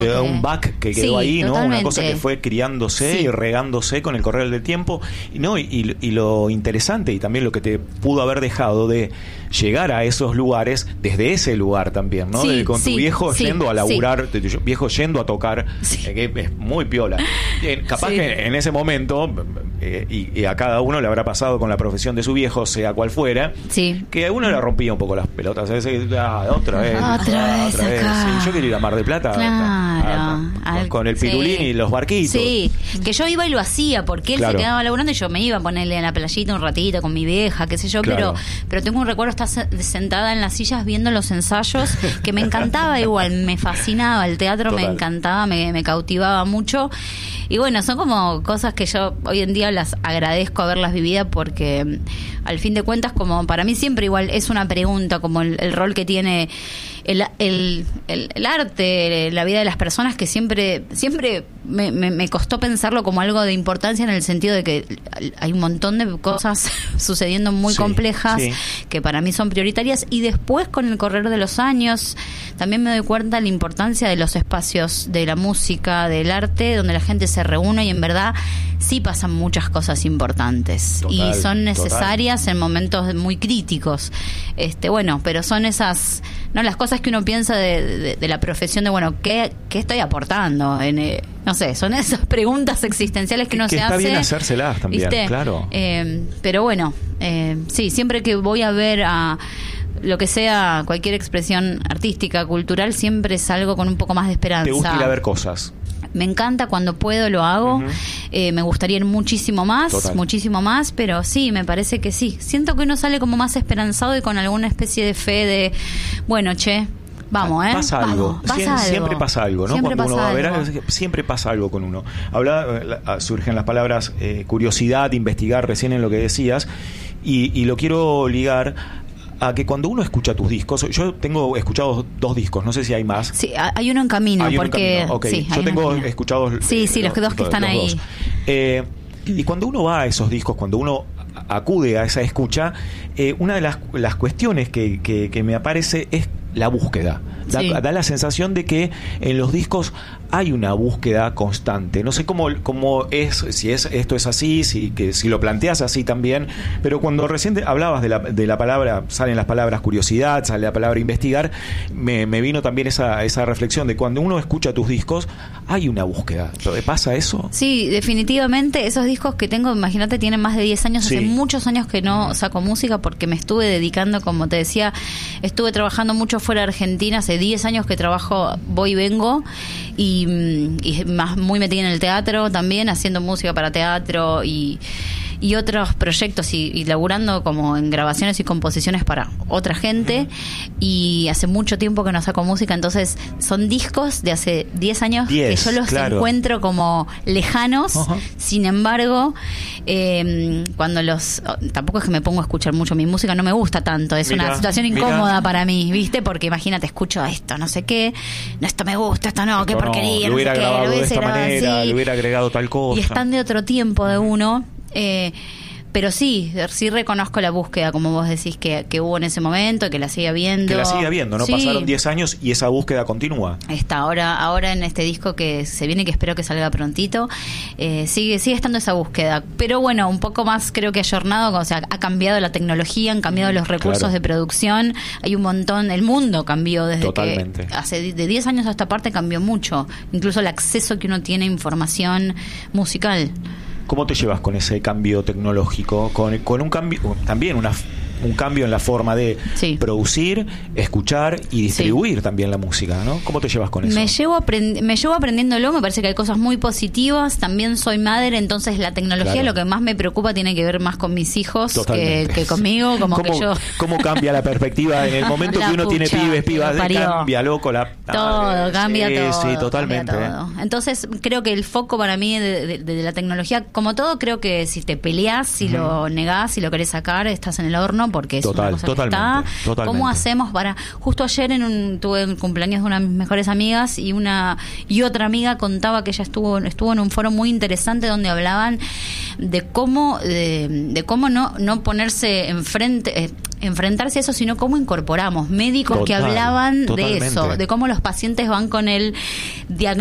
un back que quedó ahí, ¿no? Una cosa que fue criándose y regándose con el correr del tiempo. Y lo interesante y también lo que te pudo haber dejado de llegar a esos lugares desde ese lugar también, ¿no? Con tu viejo yendo a laburar, tu viejo yendo a tocar, que es muy piola. Capaz que en ese momento, y a cada uno le habrá pasado con la profesión de su viejo, sea cual fuera, que a uno le rompía un poco las pelotas. A veces, otra vez. Sí, yo quiero ir a Mar del Plata. Claro. Con el pirulín y los barquitos. Sí, que yo iba y lo hacía porque él se quedaba laburando y yo me iba a ponerle en la playita un ratito con mi vieja, qué sé yo, pero tengo un recuerdo de estar sentada en las sillas viendo los ensayos, que me encantaba igual, me fascinaba el teatro, me encantaba, me cautivaba mucho. Y bueno, son como cosas que yo hoy en día las agradezco haberlas vivido porque al fin de cuentas, como para mí siempre igual es una pregunta, como el rol que tiene el arte, la vida de las personas, que siempre me costó pensarlo como algo de importancia, en el sentido de que hay un montón de cosas sucediendo muy complejas que para mí son prioritarias, y después con el correr de los años también me doy cuenta de la importancia de los espacios de la música, del arte, donde la gente se reúne y en verdad sí pasan muchas cosas importantes y son necesarias en momentos muy críticos. Pero son esas, no, las cosas que uno piensa de la profesión, de ¿qué estoy aportando? No sé, son esas preguntas existenciales que uno se hace. Está bien hacérselas también, ¿viste? Claro. Pero sí, siempre que voy a ver a lo que sea, cualquier expresión artística, cultural, siempre salgo con un poco más de esperanza. ¿Te gusta ir a ver cosas? Me encanta, cuando puedo lo hago. Me gustaría ir muchísimo más, pero sí, me parece que sí. Siento que uno sale como más esperanzado y con alguna especie de fe de, vamos, pasa algo. Siempre pasa algo, ¿no? Siempre cuando uno va a ver algo. Siempre pasa algo con uno. Surgen las palabras curiosidad, investigar, recién en lo que decías, y lo quiero ligar a que cuando uno escucha tus discos, yo tengo escuchados 2 discos, no sé si hay más. Sí, hay uno en camino, porque okay. Yo tengo escuchados los 2 que están ahí. Y cuando uno va a esos discos, cuando uno acude a esa escucha, una de las cuestiones que me aparece es la búsqueda. Da la sensación de que en los discos hay una búsqueda constante. No sé cómo es, si esto es así, si lo planteas así también, pero cuando recién hablabas de la palabra, salen las palabras curiosidad, sale la palabra investigar, me vino también esa reflexión de cuando uno escucha tus discos, hay una búsqueda. ¿Pasa eso? Sí, definitivamente. Esos discos que tengo, imagínate, tienen más de 10 años. Hace muchos años que no saco música porque me estuve dedicando, como te decía, estuve trabajando mucho fuera de Argentina. Hace 10 años que trabajo, voy y vengo, y más muy metida en el teatro también, haciendo música para teatro y otros proyectos, y laburando como en grabaciones y composiciones para otra gente, y hace mucho tiempo que no saco música. Entonces son discos de hace 10 años que yo los encuentro como lejanos. Sin embargo, cuando tampoco es que me pongo a escuchar mucho mi música, no me gusta tanto, es una situación incómoda para mí, ¿viste? Porque imagínate, escucho esto, no sé qué, esto me gusta, esto no, qué porquería, lo hubiera grabado de esta manera, así, le hubiera agregado tal cosa, y están de otro tiempo de uno. Pero sí reconozco la búsqueda, como vos decís, que hubo en ese momento, que la sigue habiendo. Que la sigue habiendo, ¿no? Pasaron 10 años y esa búsqueda continúa. Está ahora en este disco que se viene, que espero que salga prontito, sigue estando esa búsqueda. Pero bueno, un poco más creo que ayornado, o sea, ha cambiado la tecnología, han cambiado los recursos de producción, hay un montón, el mundo cambió desde que hace de 10 años a esta parte cambió mucho, incluso el acceso que uno tiene a información musical. ¿Cómo te llevas con ese cambio tecnológico? Con un cambio, también un cambio en la forma de producir, escuchar y distribuir también la música, ¿no? ¿Cómo te llevas con eso? Me llevo aprendiéndolo, me parece que hay cosas muy positivas. También soy madre, entonces la tecnología, lo que más me preocupa, tiene que ver más con mis hijos que conmigo. ¿Cómo cambia la perspectiva en el momento que uno tiene pibas? Cambia, loco, cambia todo. Sí, totalmente. Cambia todo. Entonces creo que el foco para mí de la tecnología, como todo, creo que si te peleás, si lo negás, si lo querés sacar, estás en el horno, porque es una cosa que está. ¿Cómo hacemos para...? Justo ayer tuve el cumpleaños de una de mis mejores amigas, y otra amiga contaba que ella estuvo en un foro muy interesante donde hablaban de cómo no ponerse enfrente, enfrentarse a eso, sino cómo incorporamos médicos que hablaban de eso, de cómo los pacientes van con el diagnóstico